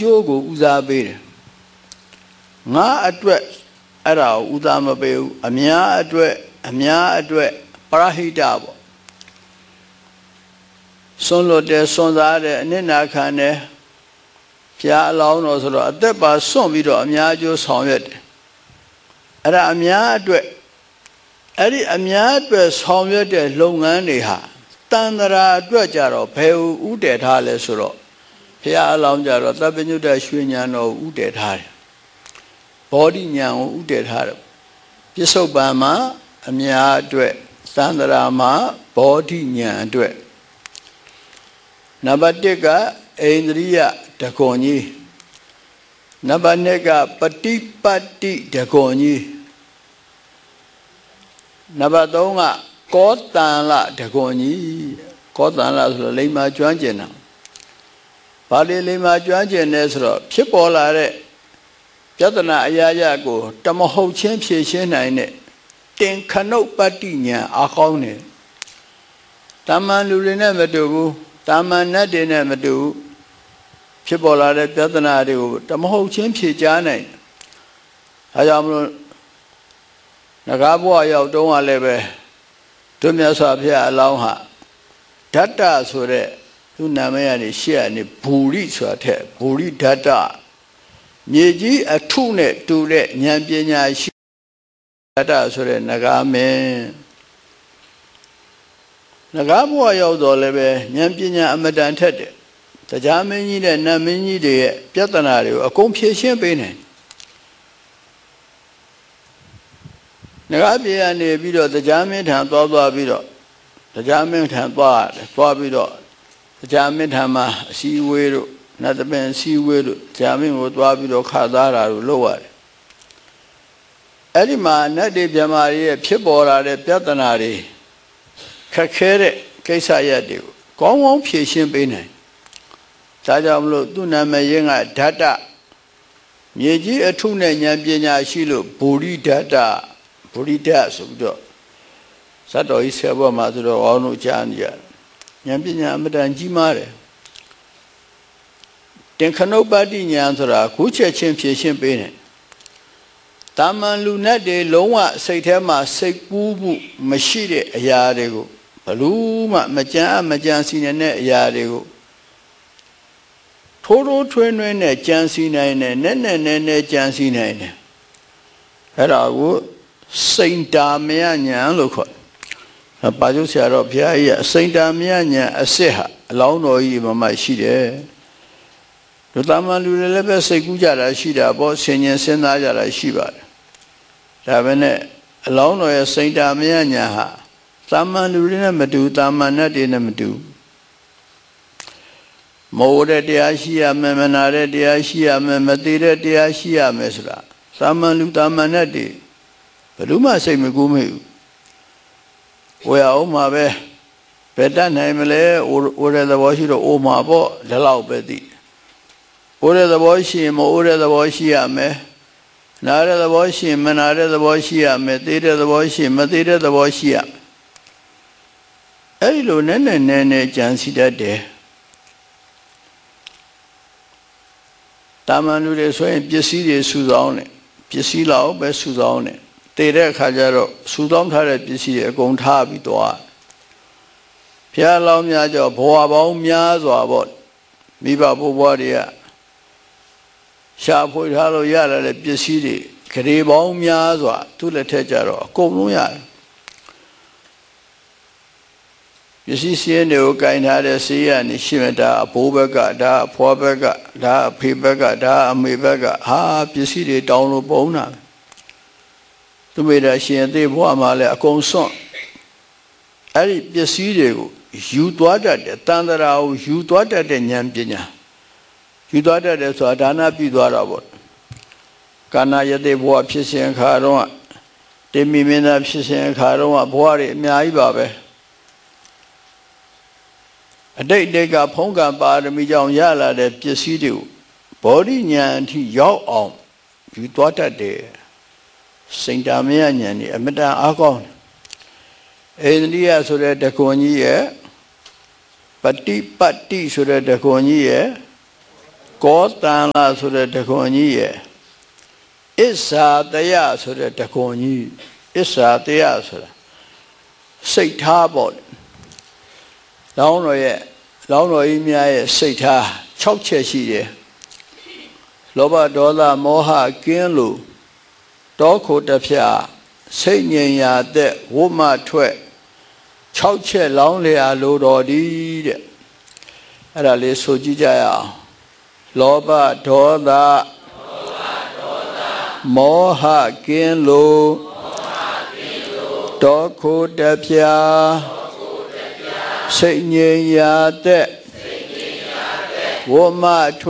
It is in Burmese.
ကျိုးကိုဦးစားပေးတယ်ငါအတွက်အဲ့ဒါကိုဦးစားမပေးဘူးအများအတွက်ပရဟိတပေါ့စွန့်လွတ်တယ်စွန့်စားတယ်အနစ်နာခံတယ်ဘုရားအလောင်းတော်ဆိုတော့အသက်ပါစွန့်ပြီးတော့အများကျိုးဆောင်ရွက်တယ်အဲ့ဒါအများအတွက်အဲ့ဒီအများအတွက်ဆောင်ရွက်တဲ့လုပ်ငန်းတွေဟာတန်ត្រာအတွက်ကြတော့ဘယ်ဥတည်ထားလဲဆိုတော့ဘုရားအလောင်းကြတော့သဗ္ဗညုတရွှေဉာဏ်တော်ဥတည်ထားတယ်ဘောဓိဉာဏ်ကိုဥတည်ထားတယ်ပစ္စုပန်မှာအများအတွက်တန်ត្រာမှာဘောဓိဉာဏ်အတွက်နံပါတ်1ကဣန္ဒြိယတကွန်ကြီးနံပါတ်2ကပฏิပတ်တိတကွန်ကြီးနံပါတ်3ကကောတန်လတကွန်ကြီးကောတန်လဆိုတော့လိမ္မာကျွမ်းကျင်တာဘာလို့လိမ္မာကျွမ်းကျင်လဲဆိုတော့ဖြစ်ပေါ်လာတဲ့ပြဿနာအရာရာကိုတမဟုတ်ချင်းဖြေရှင်းနိုင်တဲ့တင်ခဏုတ်ပတ္တိဉာဏ်အားကောင်းတယ်တာမန်လူတွေနဲ့မတူဘူးတာမန်နတ်တွေနဲ့မတူဘူးဖြစ်ပေါ်လာတဲ့ပြဿနာတွေကိုတမဟုတ်ချင်းဖြေကြားနိုင်အဲကြောင့်မလို့ငကားဘဝရောက်တုန်းကလည်းပဲတို့မြတ်စွာဘုရားအလောင်းဟာဓတ္တဆိုတဲ့သူနာမည်ကနေရှေ့ကနေဘူရိဆိုတာထက်ဘူရိဓတ္တမြေကြီးအထုနဲ့တူတဲ့ဉာဏ်ပညာရှိဓတ္တဆိုတဲ့ငကားမင်းငကားဘဝရောက်တော့လည်းပဲဉာဏ်ပညာအမတန်ထက်တယ်တရားမင်းကြီးနဲ့နတ်မင်းကြီးတွေရဲ့ပြဿနာတွေကိုအကုန်ဖြေရှင်းပေးနိုင်ငကားပြေကနေပြီးတော့တရားမင်းထံသွားပြီးတော့တရားမင်းထံသွားပြီးတော့တရားမင်းထံမှာအစည်းအဝေးတို့နတ်သမင်အစည်းအဝေးတို့တရားမင်းကိုသွားပြီးတော့ခါသားတာတို့လုပ်ရတယ်အဲ့ဒီမှာနတ်တွေမြမာတွေရဲ့ဖြစ်ပေါ်လာတဲ့ပြဿနာတွေခက်ခဲတဲ့ကိစ္စရပ်တွေကိုကောင်းကောင်းဖြေရှင်းပေးနိုင်ဒါကြောင့်မလို့သူ့နာမည်ရင်းကဓတ္တမြေကြီးအထုနဲ့ဉာဏ်ပညာရှိလို့ဘူရိဓတ္တဘူရိဓဆိုပြီးတော့ဇတ်တော်ကြီးဆယ်ဘွားမှာဆိုတော့အောင်းတို့ကြားနေရတယ်ဉာဏ်ပညာအမတန်ကြီးမားတယ်တင်ခဏုပ္ပတ္တိဉာဏ်ဆိုတာခုချက်ချင်းဖြေရှင်းပေးတယ်တာမန်လူနဲ့တွေလုံးဝစိတ်ထဲမှာစိတ်ကူးမှုမရှိတဲ့အရာတွေကိုဘလို့မှမကြမ်းစီတဲ့အရာတွေကိုထိုးထွင်းနဲ့ကြံစီနိုင်တယ်နဲ့ကြံစီနိုင်တယ်အဲ့ဒါကိုစိန်တာမယဉာဏ်လို့ခေါ်တယ်ပါကျုပ်ဆရာတော်ဘုရားကြီးအစိန်တာမယဉာဏ်အစစ်ဟာအလောင်းတော်ကြီးမရှိတယ်လူသားမလူတွေလည်းပဲစိတ်ကူးကြတာရှိတာပေါ့ဆင်ញင်စဉ်းစားကြတာရှိပါတယ်ဒါပဲနဲ့အလောင်းတော်ရဲ့စိန်တာမယဉာဏ်ဟာသာမန်လူတွေနဲ့မတူသာမန်နတ်တွေနဲ့မတူမိုးတဲ့တရားရှိရမယ်မနာတဲ့တရားရှိရမယ်မသေးတဲ့တရားရှိရမယ်ဆိုတာသာမန်လူသာမန်နတ်တွေဘယ်သူမှစိတ်မကူးမိဘူးဝေအောင်မှာပဲဘယ်တတ်နိုင်မလဲအိုးတဲ့သဘောရှိတော့အိုးမှာပေါ့ဒီလောက်ပဲသိအိုးတဲ့သဘောရှိရင်မအိုးတဲ့သဘောရှိရမယ်နားတဲ့သဘောရှိရင်မနာတဲ့သဘောရှိရမယ်သေးတဲ့သဘောရှိရင်မသေးတဲ့သဘောရှိရမယ်အဲ့ဒီလိုနဲ့ကြံစီတတ်တယ်တာမန်လူတွေဆိုရင်ပစ္စည်းတွေစုဆောင်းတယ်ပစ္စည်းလောက်ပဲစုဆောင်းတယ်တည်တဲ့အခါကျတော့စုဆောင်းထားတဲ့ပစ္စည်းတွေအကုန်ထားပြီးသွားဘုရားလောင်းများကြောဘဝပေါင်းများစွာပေါ့မိဘဘိုးဘွားတွေကရှာဖွေထားလို့ရလာတဲ့ပစ္စည်းတွေဂရေပေါင်းများစွာသူ့လက်ထက်ကျတော့အကုန်လုံးရတယ်ပစ္စည်းစည်းတွေကိုကင်ထားတဲ့ဆေးရနေရှိမှဒါအဘိုးဘက်ကဒါအဖွားဘက်ကဒါအဖေဘက်ကဒါအမေဘက်ကဟာပစ္စည်းတွေတောင်းလို့ပုံတာသူမိတာရှင်သေးဘွားမှာလည်းအကုန်စွန့်အဲ့ဒီပစ္စည်းတွေကိုယူသွားတတ်တယ်တန်တရာကိုယူသွားတတ်တဲ့ဉာဏ်ပညာယူသွားတတ်တယ်ဆိုတာဒါနပြုသွားတာပေါ့ကာနာယတိဘွားဖြစ်စဉ်အခါတော့တေမီမင်းသားဖြစ်စဉ်အခါတော့ဘွားတွေအများကြီးပါပဲအတိတ်ကဖုံးကံပါရမီကြောင့်ရလာတဲ့ပစ္စည်းတွေကိုဘောဓိဉာဏ်အထိရောက်အောင်ယူသွားတတ်တယ်စိန်တာမယဉာဏ်นี่အမတန်အားကောင်းတယ်ဣန္ဒြိယဆိုတဲ့တကွန်ကြီးရဲ့ပฏิပတ်တိဆိုတဲ့တကွန်ကြီးရဲ့ကောတန်လာဆိုတဲ့တခွန်ကြီးရဲ့အစ္ဆာတယဆိုတဲ့တခွန်ကြီးအစ္ဆာတယဆိုတာစိတ်ထားပေါ့လောင်းတော်ကြီးများရဲ့စိတ်ထား6ချက်ရှိတယ်လောဘဒေါသမောဟကင်းလို့တောခိုတဖြာစိတ်ငြိမ်ရာတဲ့ဝမထွက်6ချက်လောင်းလျာလိုတော်ဒီတဲ့အဲ့ဒါလေးဆိုကြည့်ကြရအောင်လောဘဒေါသမောဟကင်းလို့တောခိုတဖြာစိတ်ငြိမ်ရာတဲ့ဝမထွ